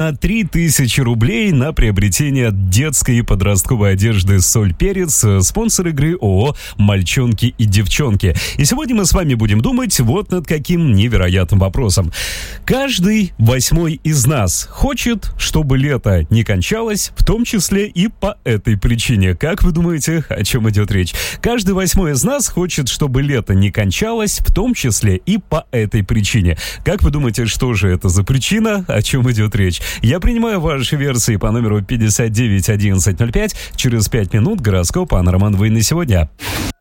3000 рублей на приобретение детской и подростковой одежды «Соль Перец», спонсор игры ООО «Мальчонки и девчонки». И сегодня мы с вами будем думать вот над каким невероятным вопросом. Каждый 8-й из нас хочет, чтобы лето не кончалось, в том числе и по этой причине. Как вы думаете, о чем идет речь? Каждый 8-й из нас хочет, чтобы лето не кончалось, в том числе и по этой причине. Как вы думаете, что же это за причина, о чем идет речь? Я принимаю ваши версии по номеру 59 11 05. Через 5 минут гороскоп Анны Романовой на сегодня.